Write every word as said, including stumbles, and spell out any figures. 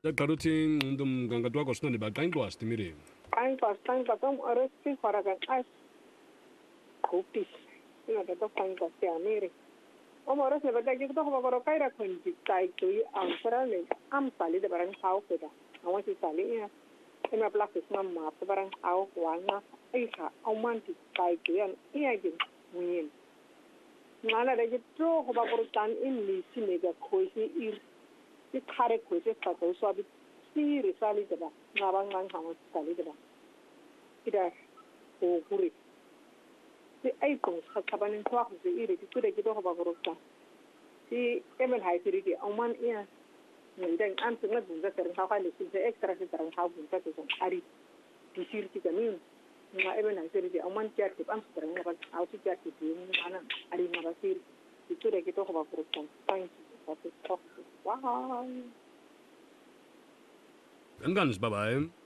Karutin dum gangadwa kosno ni ba kain ko astimiri. Kain ko astan ka tom aresti faragan as kupis. Ina ka to kain ko te amiri. O moros ne bada ki to ko ko kai ra khun ji tai tu am sara ne am sali de barang hau ko da. Awan si sali ya. Ina plakis mam ma to barang hau wana. Ai ha au man ti tai tu yan iya ji muyin. Ngala de to ko ba ko tan in li si ne ga ko si ir. Ti khare ko se ka to so abi si ri sali de ba. Na bang mang ha sali de ba. Ida ko kuri. Si ay kung sa kabanin ko ako si iri, si kuda kita ko bagurusa. Si Emel Hai siri di, ang man iya, ngandang ang sunga bunga sarang hawak lesin sa extra si sarang hawak bunga sa isang ari. Di siri si kami, nga Emel Hai siri di, ang man kaya tip, ang sarang nga ako si kaya tip, yung mana ari nga ba siri. Si kuda kita ko bagurusa. Thank you. Wow. Engans, bye-bye.